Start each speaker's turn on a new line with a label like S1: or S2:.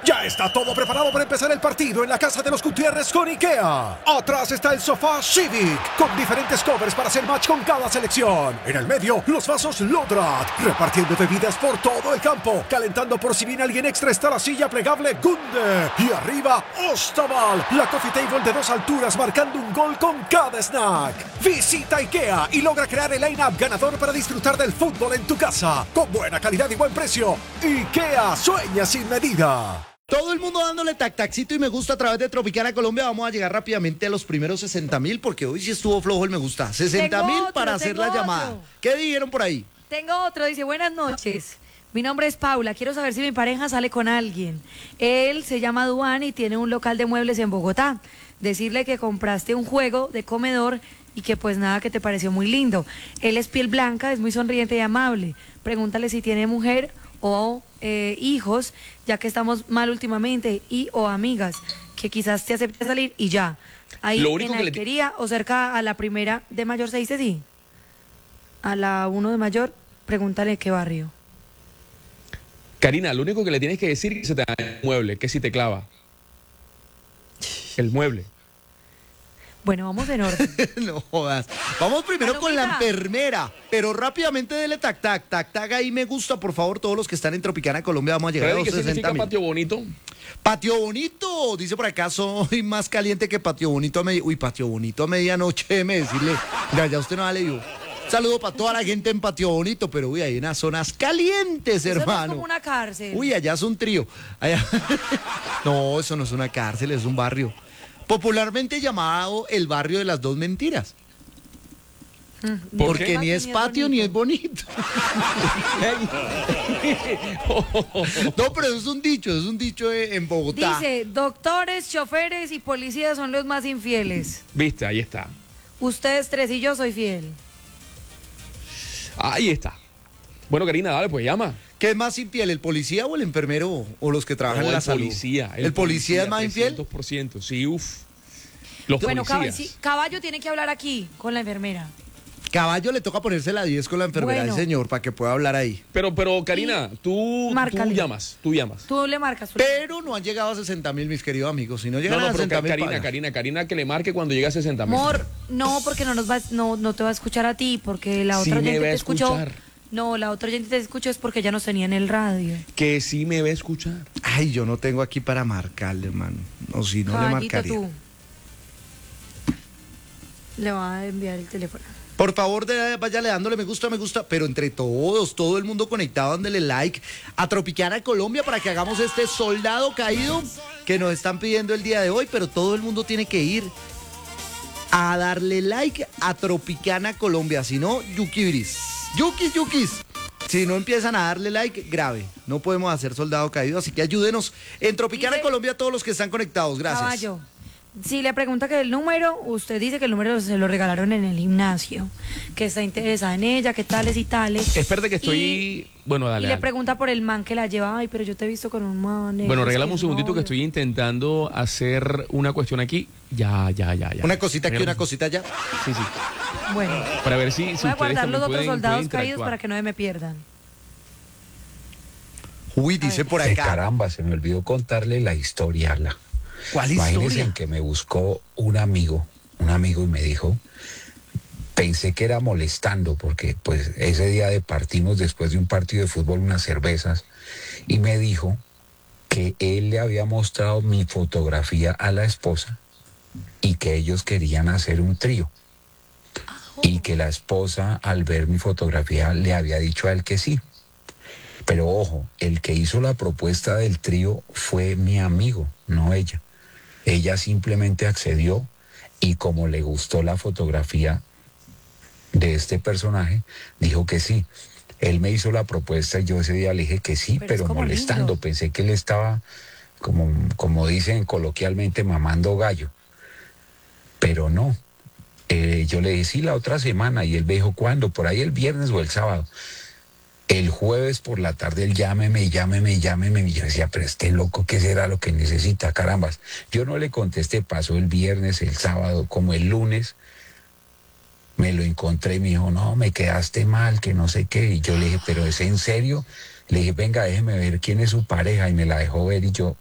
S1: Ya está todo preparado para empezar el partido en la casa de los Gutiérrez con IKEA. Atrás está el sofá Civic, con diferentes covers para hacer match con cada selección. En el medio, los vasos Lodrat, repartiendo bebidas por todo el campo. Calentando por si viene alguien extra está la silla plegable Gunde. Y arriba, Ostaval, la coffee table de 2 alturas marcando un gol con cada snack. Visita IKEA y logra crear el line-up ganador para disfrutar del fútbol en tu casa. Con buena calidad y buen precio. IKEA, sueña sin medida.
S2: Todo el mundo dándole tac-tacito y me gusta a través de Tropicana Colombia. Vamos a llegar rápidamente a los primeros 60.000 porque hoy sí estuvo flojo el me gusta. 60.000 para hacer la llamada. ¿Qué dijeron por ahí?
S3: Tengo otro, dice, buenas noches. Mi nombre es Paula, quiero saber si mi pareja sale con alguien. Él se llama Duan y tiene un local de muebles en Bogotá. Decirle que compraste un juego de comedor y que pues nada, que te pareció muy lindo. Él es piel blanca, es muy sonriente y amable. Pregúntale si tiene mujer o hijos, ya que estamos mal últimamente, y o amigas, que quizás te acepte salir y ya. Ahí
S4: Lo único
S3: en
S4: que
S3: Alquería o cerca a la primera de Mayor, ¿se dice sí? A la 1 de Mayor, pregúntale qué barrio.
S4: Karina, lo único que le tienes que decir es que se te daña el mueble, que si te clava. El mueble.
S3: Bueno, vamos en orden.
S2: No jodas. Vamos primero con la
S3: Palomita.
S2: enfermera, pero rápidamente dele tac-tac ahí me gusta, por favor, todos los que están en Tropicana Colombia. Vamos a llegar a
S4: ¿Sabes
S2: los
S4: qué significa
S2: 60.000.
S4: patio bonito?
S2: Patio Bonito, dice por acá, soy más caliente que Patio Bonito a medianoche. Uy, Patio Bonito a medianoche, déjeme decirle. Ya usted no vale, yo. Saludo para toda la gente en Patio Bonito, pero uy, hay unas zonas calientes,
S3: Eso no es
S2: hermano.
S3: como una cárcel.
S2: Uy, allá es un trío. Allá... No, eso no es una cárcel, es un barrio. Popularmente llamado el barrio de las dos mentiras.
S4: ¿Por
S2: Porque
S4: qué?
S2: ni es patio ni es bonito. No, pero es un dicho en Bogotá.
S3: Dice, doctores, choferes y policías son los más infieles.
S4: Viste, ahí está.
S3: Ustedes tres y yo soy fiel.
S4: Ahí está. Bueno, Karina, dale, pues llama.
S2: ¿Qué es más infiel, el policía o el enfermero o los que trabajan
S4: No,
S2: en la
S4: el
S2: salud?
S4: policía.
S2: ¿El policía es más infiel?
S4: 300%, sí, uff. Los
S3: Bueno,
S4: policías.
S3: sí, Caballo tiene que hablar aquí con la enfermera.
S2: Caballo le toca ponerse la 10 con la enfermera
S3: Bueno.
S2: del señor para que pueda hablar ahí.
S4: Pero Karina, tú
S3: Márcale.
S4: llamas.
S3: Tú le marcas.
S2: Pero no han llegado a 60.000, mis queridos amigos. Si no llegan
S4: No,
S2: a
S4: pero
S2: 60.000,
S4: Karina, que le marque cuando llegue a 60.000.
S3: Amor, no, porque no te va a escuchar a ti, porque la
S4: Sí
S3: otra
S4: me
S3: oyente
S4: va a
S3: te escuchó.
S4: escuchar.
S3: No, la otra oyente te escuchó es porque ya nos tenía en el radio.
S4: Que sí me va a escuchar.
S2: Ay, yo no tengo aquí para marcarle, hermano. O si no, le
S3: Caballito,
S2: marcaría.
S3: tú. Le va a enviar el teléfono.
S2: Por favor, váyale dándole me gusta, pero entre todos, todo el mundo conectado, dándole like a Tropicana Colombia para que hagamos este soldado caído que nos están pidiendo el día de hoy, pero todo el mundo tiene que ir a darle like a Tropicana Colombia, si no, yukibris. Yukis. Si no empiezan a darle like, grave. No podemos hacer soldado caído, así que ayúdenos en Tropicana
S3: Dice-
S2: Colombia a todos los que están conectados. Gracias.
S3: Caballo. Si le pregunta que el número, usted dice que el número se lo regalaron en el gimnasio, que está interesada en ella, que tales y tales.
S4: Espérate que estoy... Bueno,
S3: Y
S4: dale.
S3: le
S4: dale.
S3: pregunta por el man que la lleva. Ay, pero yo te he visto con un man.
S4: Bueno,
S3: es
S4: regálame
S3: que
S4: un
S3: es
S4: segundito que
S3: novio.
S4: estoy intentando hacer una cuestión aquí. Ya.
S2: Una cosita aquí, una cosita allá.
S4: Sí.
S3: Bueno,
S4: Para ver si
S3: voy a
S4: ustedes
S3: guardar
S4: también
S3: los otros
S4: pueden
S3: soldados caídos
S4: interactuar.
S3: para que no me pierdan.
S2: Uy, dice por acá.
S5: Caramba, se me olvidó contarle la historia.
S2: ¿Cuál
S5: Imagínense
S2: historia?
S5: que me buscó un amigo y me dijo, pensé que era molestando porque pues ese día partimos después de un partido de fútbol unas cervezas y me dijo que él le había mostrado mi fotografía a la esposa y que ellos querían hacer un trío y que la esposa al ver mi fotografía le había dicho a él que sí. Pero ojo, el que hizo la propuesta del trío fue mi amigo, no ella. Ella simplemente accedió y como le gustó la fotografía de este personaje, dijo que sí. Él me hizo la propuesta y yo ese día le dije que sí,
S3: Pero es
S5: pero
S3: como
S5: molestando.
S3: lindo.
S5: Pensé que él estaba, como dicen coloquialmente, mamando gallo. Pero no. Yo le dije, sí, la otra semana. Y él me dijo, ¿cuándo? Por ahí el viernes o el sábado. El jueves por la tarde él llámeme. Y yo decía, pero este loco, ¿qué será lo que necesita? Carambas. Yo no le contesté, pasó el viernes, el sábado, como el lunes. Me lo encontré y me dijo, no, me quedaste mal, que no sé qué. Y yo le dije, pero ¿es en serio? Le dije, venga, déjeme ver quién es su pareja. Y me la dejó ver y yo,